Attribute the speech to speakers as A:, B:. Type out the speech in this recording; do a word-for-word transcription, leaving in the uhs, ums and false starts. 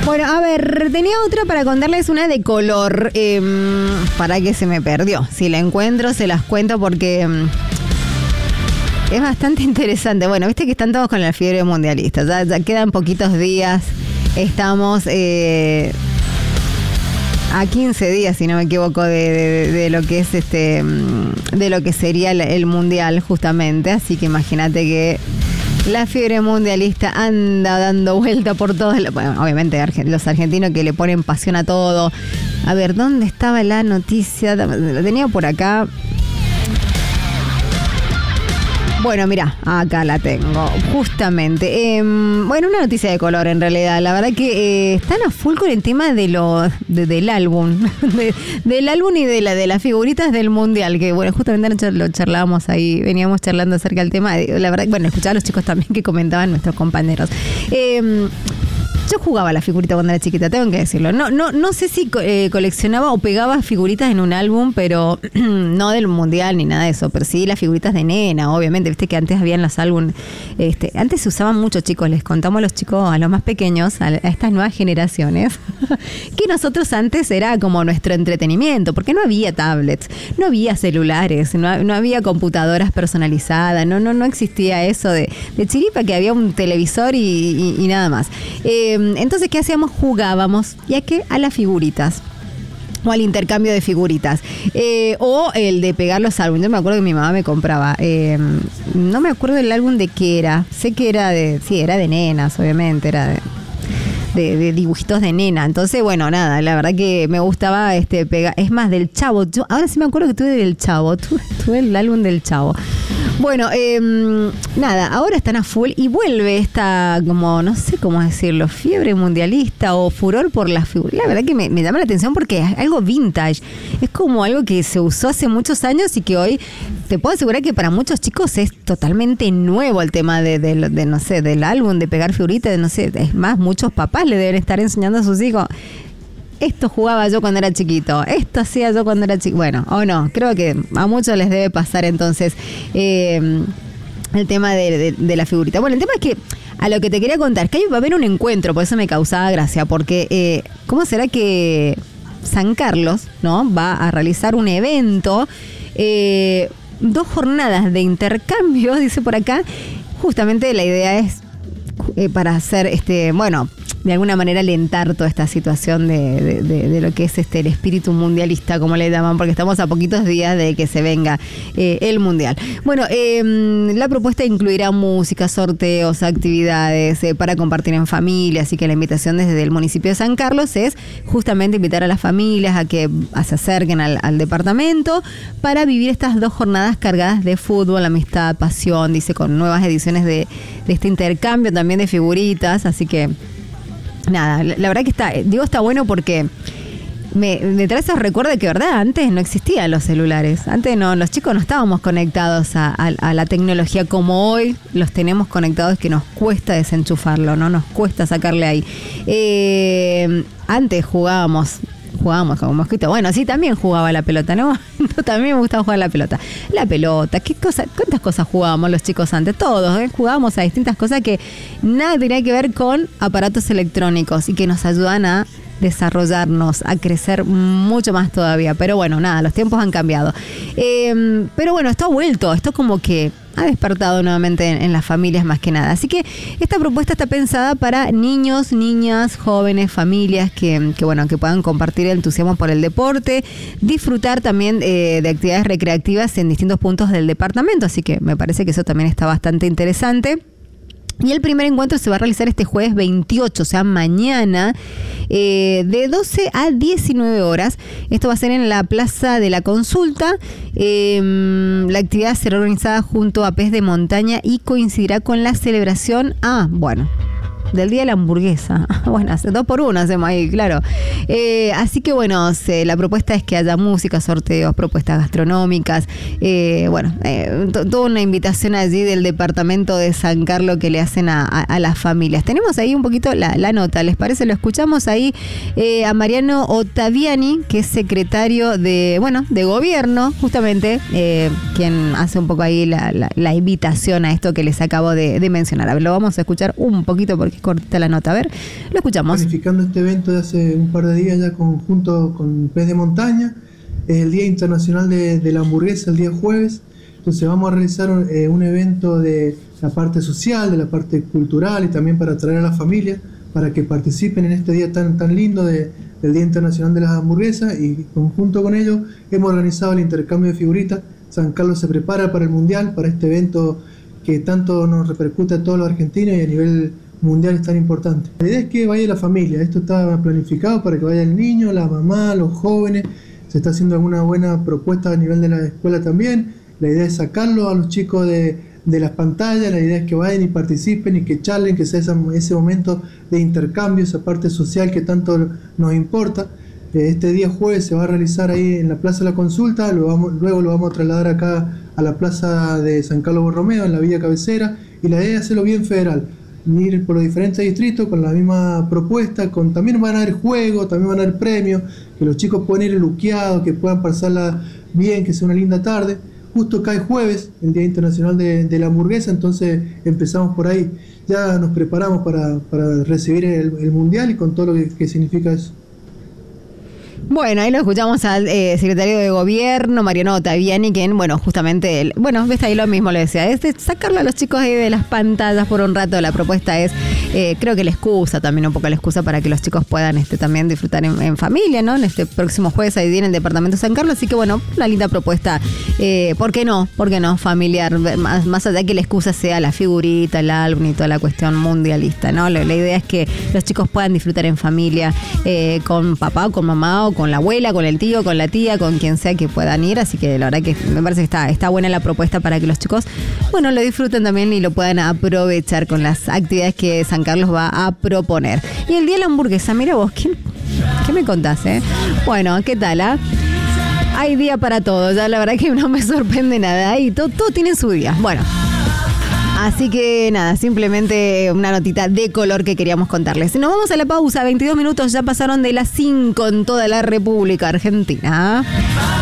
A: Bueno, a ver, tenía otra para contarles, una de color, eh, para que se me perdió. Si la encuentro, se las cuento porque eh, es bastante interesante. Bueno, viste que están todos con la fiebre mundialista, ya, ya quedan poquitos días, estamos eh, a quince días, si no me equivoco, de, de, de lo que es este, de lo que sería el, el mundial justamente, así que imagínate que la fiebre mundialista anda dando vuelta por todos. Bueno, obviamente los argentinos que le ponen pasión a todo. A ver, ¿dónde estaba la noticia? La tenía por acá. Bueno, mirá, acá la tengo, justamente. Eh, bueno, una noticia de color en realidad. La verdad que eh, están a full con el tema de lo, de, del álbum, de, del álbum y de, la, de las figuritas del mundial, que bueno, justamente lo charlábamos ahí, veníamos charlando acerca del tema. La verdad, bueno, escuchaba a los chicos también que comentaban nuestros compañeros. Eh, Yo jugaba la figurita cuando era chiquita, tengo que decirlo. No, no, no sé si eh, coleccionaba o pegaba figuritas en un álbum, pero no del mundial ni nada de eso, pero sí las figuritas de nena, obviamente. Viste que antes habían los álbumes, este, antes se usaban mucho, chicos, les contamos a los chicos, a los más pequeños, a, a estas nuevas generaciones, que nosotros antes era como nuestro entretenimiento, porque no había tablets, no había celulares, no, no había computadoras personalizadas, no, no, no existía eso de, de chiripa, que había un televisor y, y, y nada más. Eh, Entonces, ¿qué hacíamos? Jugábamos. ¿Y a qué? A las figuritas. O al intercambio de figuritas. Eh, o el de pegar los álbumes. Yo me acuerdo que mi mamá me compraba. Eh, no me acuerdo el álbum de qué era. Sé que era de... Sí, era de nenas, obviamente. Era de... De, de dibujitos de nena. Entonces, bueno, nada, la verdad que me gustaba este pegar. Es más, del Chavo. Yo ahora sí me acuerdo que tuve del Chavo. Tuve, tuve el álbum del Chavo. Bueno, eh, nada, ahora están a full y vuelve esta, como, no sé cómo decirlo, fiebre mundialista o furor por las figuras. La verdad que me, me llama la atención porque es algo vintage. Es como algo que se usó hace muchos años y que hoy te puedo asegurar que para muchos chicos es totalmente nuevo el tema de, de, de, de no sé, del álbum, de pegar figuritas, de no sé. Es más, muchos papás le deben estar enseñando a sus hijos. Esto jugaba yo cuando era chiquito, esto hacía yo cuando era chiquito. Bueno, o no, creo que a muchos les debe pasar entonces eh, el tema de, de, de la figurita. Bueno, el tema es que a lo que te quería contar es que va a haber un encuentro, por eso me causaba gracia, porque eh, ¿cómo será que San Carlos, ¿no?, va a realizar un evento, eh, dos jornadas de intercambio, dice por acá? Justamente la idea es eh, para hacer, este, bueno, de alguna manera alentar toda esta situación de, de, de, de lo que es este el espíritu mundialista, como le llaman, porque estamos a poquitos días de que se venga eh, el mundial. Bueno, eh, la propuesta incluirá música, sorteos, actividades eh, para compartir en familia, así que la invitación desde el municipio de San Carlos es justamente invitar a las familias a que se acerquen al, al departamento para vivir estas dos jornadas cargadas de fútbol, amistad, pasión, dice, con nuevas ediciones de, de este intercambio también de figuritas, así que nada, la, la verdad que está, digo, está bueno porque me, me trae esos recuerdos de que, verdad, antes no existían los celulares. Antes no, los chicos no estábamos conectados a, a, a la tecnología como hoy los tenemos conectados, que nos cuesta desenchufarlo, ¿no? Nos cuesta sacarle ahí. Eh, antes jugábamos... Jugábamos como mosquito. Bueno, sí, también jugaba la pelota, ¿no? También me gustaba jugar la pelota. La pelota, ¿qué cosa, ¿cuántas cosas jugábamos los chicos antes? Todos, ¿eh? Jugábamos a distintas cosas que nada tenía que ver con aparatos electrónicos y que nos ayudan a desarrollarnos, a crecer mucho más todavía. Pero bueno, nada, los tiempos han cambiado. Eh, pero bueno, esto ha vuelto, esto como que ha despertado nuevamente en, en las familias más que nada. Así que esta propuesta está pensada para niños, niñas, jóvenes, familias que, que bueno, que puedan compartir el entusiasmo por el deporte, disfrutar también eh, de actividades recreativas en distintos puntos del departamento. Así que me parece que eso también está bastante interesante. Y el primer encuentro se va a realizar este jueves veintiocho, o sea, mañana, eh, de doce a diecinueve horas. Esto va a ser en la Plaza de la Consulta. Eh, la actividad será organizada junto a Pez de Montaña y coincidirá con la celebración, ah, bueno, del Día de la Hamburguesa. Bueno, hace dos por uno hacemos ahí, claro. Eh, así que bueno, se, la propuesta es que haya música, sorteos, propuestas gastronómicas. Eh, bueno, eh, to, toda una invitación allí del departamento de San Carlos que le hacen a, a, a las familias. Tenemos ahí un poquito la, la nota, ¿les parece? Lo escuchamos ahí eh, a Mariano Ottaviani, que es secretario de, bueno, de gobierno, justamente, eh, quien hace un poco ahí la, la, la invitación a esto que les acabo de, de mencionar. A ver, lo vamos a escuchar un poquito porque aquí corta la nota. A ver, lo escuchamos.
B: Planificando este evento de hace un par de días ya conjunto con Pez de Montaña, es el Día Internacional de, de la Hamburguesa, el día jueves. Entonces vamos a realizar un, eh, un evento de la parte social, de la parte cultural y también para atraer a la familia para que participen en este día tan, tan lindo de, del Día Internacional de las Hamburguesas, y conjunto con ello hemos organizado el intercambio de figuritas. San Carlos se prepara para el Mundial, para este evento que tanto nos repercute a todos los argentinos y a nivel mundial es tan importante. La idea es que vaya la familia, esto está planificado para que vaya el niño, la mamá, los jóvenes, se está haciendo alguna buena propuesta a nivel de la escuela también. La idea es sacarlo a los chicos de, de las pantallas, la idea es que vayan y participen y que charlen, que sea ese, ese momento de intercambio, esa parte social que tanto nos importa. Este día jueves se va a realizar ahí en la Plaza de la Consulta, lo vamos, luego lo vamos a trasladar acá a la Plaza de San Carlos Borromeo, en la Villa Cabecera, y la idea es hacerlo bien federal, ir por los diferentes distritos con la misma propuesta, con también van a haber juegos, también van a haber premios, que los chicos puedan ir luqueados, que puedan pasarla bien, que sea una linda tarde. Justo cae jueves, el Día Internacional de, de la Hamburguesa, entonces empezamos por ahí. Ya nos preparamos para, para recibir el, el Mundial y con todo lo que, que significa eso.
A: Bueno, ahí lo escuchamos al eh, secretario de Gobierno, Mariano Ottaviani, quien, bueno, justamente, él, bueno, ves ahí lo mismo, le decía, es de sacarlo a los chicos ahí de las pantallas por un rato. La propuesta es, eh, creo que la excusa, también un poco la excusa para que los chicos puedan este, también disfrutar en, en familia, ¿no? En este próximo jueves ahí viene el departamento de San Carlos, así que bueno, una linda propuesta, eh, ¿por qué no? ¿Por qué no? Familiar, más, más allá de que la excusa sea la figurita, el álbum y toda la cuestión mundialista, ¿no? La, la idea es que los chicos puedan disfrutar en familia, eh, con papá o con mamá o con la abuela, con el tío, con la tía, con quien sea que puedan ir, así que la verdad que me parece que está, está buena la propuesta para que los chicos, bueno, lo disfruten también y lo puedan aprovechar con las actividades que San Carlos va a proponer. Y el día de la hamburguesa, mira vos, ¿qué, qué me contás, eh? Bueno, ¿qué tal, ah? Hay día para todo, ya la verdad que no me sorprende nada, y todo, todo tiene su día. Bueno, así que nada, simplemente una notita de color que queríamos contarles. Nos vamos a la pausa, veintidós minutos ya pasaron de las cinco en toda la República Argentina.